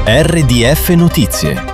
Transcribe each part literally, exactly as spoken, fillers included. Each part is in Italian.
R D F Notizie.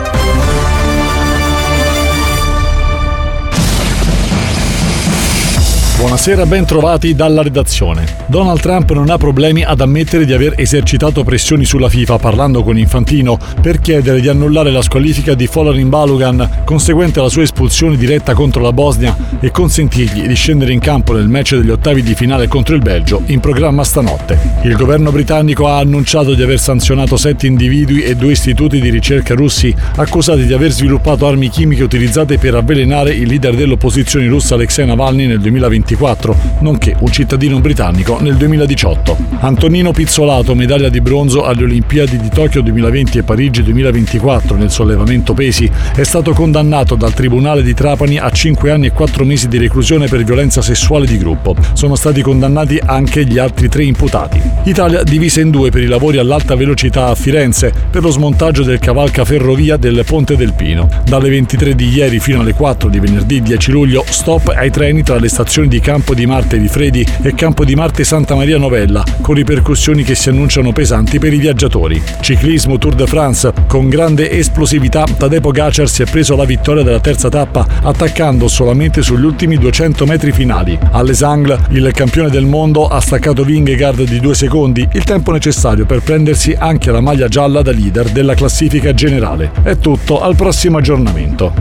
Buonasera, ben trovati dalla redazione. Donald Trump non ha problemi ad ammettere di aver esercitato pressioni sulla FIFA parlando con Infantino per chiedere di annullare la squalifica di Folarin Balogun conseguente alla sua espulsione diretta contro la Bosnia e consentirgli di scendere in campo nel match degli ottavi di finale contro il Belgio in programma stanotte. Il governo britannico ha annunciato di aver sanzionato sette individui e due istituti di ricerca russi accusati di aver sviluppato armi chimiche utilizzate per avvelenare il leader dell'opposizione russa Alexei Navalny nel duemilaventiquattro, nonché un cittadino britannico nel duemiladiciotto. Antonino Pizzolato, medaglia di bronzo alle Olimpiadi di Tokyo duemilaventi e Parigi duemilaventiquattro nel sollevamento pesi, è stato condannato dal Tribunale di Trapani a cinque anni e quattro mesi di reclusione per violenza sessuale di gruppo. Sono stati condannati anche gli altri tre imputati. Italia divisa in due per i lavori all'alta velocità a Firenze per lo smontaggio del cavalcaferrovia del Ponte del Pino. Dalle ventitré di ieri fino alle quattro di venerdì dieci luglio, stop ai treni tra le stazioni di Campo di Marte Rifredi e Campo di Marte Santa Maria Novella, con ripercussioni che si annunciano pesanti per i viaggiatori. Ciclismo Tour de France. Con grande esplosività Tadej Pogacar si è preso la vittoria della terza tappa attaccando solamente sugli ultimi duecento metri finali. Alle Sangle il campione del mondo ha staccato Vingegaard di due secondi, il tempo necessario per prendersi anche la maglia gialla da leader della classifica generale. È tutto, al prossimo aggiornamento.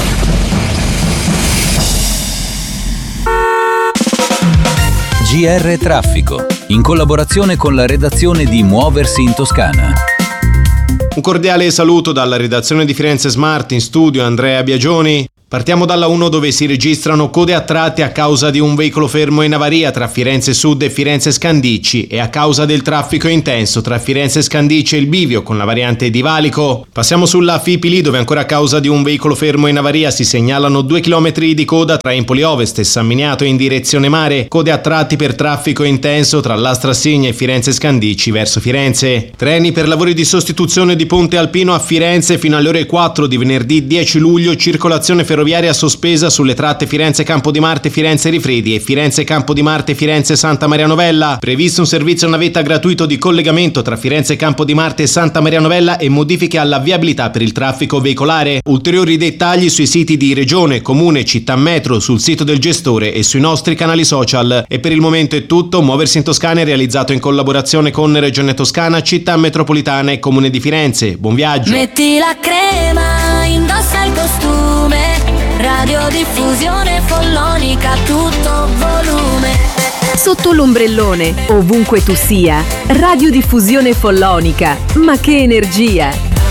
G R Traffico, in collaborazione con la redazione di Muoversi in Toscana. Un cordiale saluto dalla redazione di Firenze Smart, in studio Andrea Biagioni. Partiamo dalla uno dove si registrano code a tratti a causa di un veicolo fermo in avaria tra Firenze Sud e Firenze Scandicci e a causa del traffico intenso tra Firenze Scandicci e il bivio con la variante di Valico. Passiamo sulla Fipili dove ancora a causa di un veicolo fermo in avaria si segnalano due chilometri di coda tra Empoli Ovest e San Miniato in direzione mare, code a tratti per traffico intenso tra l'Astrassigna e Firenze Scandicci verso Firenze. Treni per lavori di sostituzione di Ponte Alpino a Firenze fino alle ore quattro di venerdì dieci luglio, circolazione ferroviaria ferroviaria sospesa sulle tratte Firenze Campo di Marte Firenze Rifredi e Firenze Campo di Marte Firenze Santa Maria Novella. Previsto un servizio navetta gratuito di collegamento tra Firenze Campo di Marte e Santa Maria Novella e modifiche alla viabilità per il traffico veicolare. Ulteriori dettagli sui siti di Regione, Comune, Città Metro, sul sito del gestore e sui nostri canali social. E per il momento è tutto. Muoversi in Toscana è realizzato in collaborazione con Regione Toscana, Città Metropolitana e Comune di Firenze. Buon viaggio. Metti la crema, indossa il costume, radiodiffusione follonica, tutto volume. Sotto l'ombrellone, ovunque tu sia, radiodiffusione follonica. Ma che energia!